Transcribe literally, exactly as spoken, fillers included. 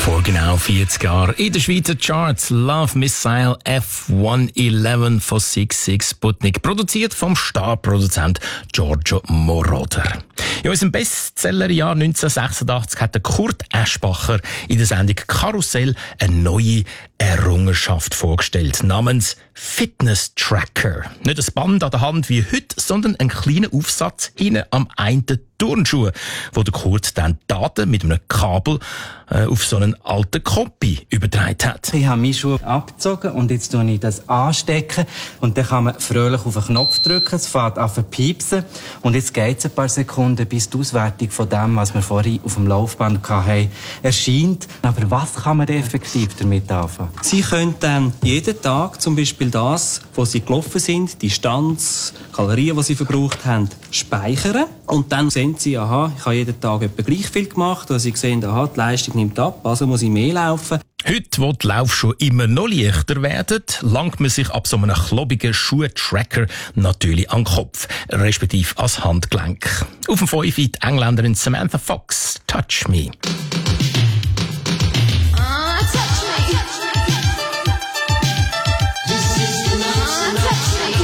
Vor genau vierzig Jahren in den Schweizer Charts Love Missile F hundertelf von six six Sputnik, produziert vom Starproduzent Giorgio Moroder. In unserem Bestsellerjahr neunzehnhundertsechsundachtzig hat der Kurt Eschbacher in der Sendung Karussell eine neue Errungenschaft vorgestellt, namens Fitness Tracker. Nicht ein Band an der Hand wie heute, sondern ein kleiner Aufsatz hinten am einen Turnschuh, wo der Kurt dann Daten mit einem Kabel äh, auf so einen alten Kopie übertragen hat. Ich habe meine Schuhe abgezogen und jetzt tue ich das anstecken und dann kann man fröhlich auf den Knopf drücken, es fährt an zu piepsen und jetzt geht es ein paar Sekunden, bis die Auswertung von dem, was wir vorhin auf dem Laufband hatten, erscheint. Aber was kann man effektiv damit anfangen? Sie können dann jeden Tag zum Beispiel das, wo Sie gelaufen sind, die Distanz, Kalorien, die Sie verbraucht haben, speichern. Und dann sehen Sie, aha, ich habe jeden Tag etwa gleich viel gemacht. Oder Sie sehen, aha, die Leistung nimmt ab, also muss ich mehr laufen. Heute, wo die Laufschuhe immer noch leichter werden, langt man sich ab so einem klobigen Schuhtracker natürlich an den Kopf, respektive ans Handgelenk. Auf dem Fünfer die Engländerin Samantha Fox, Touch Me.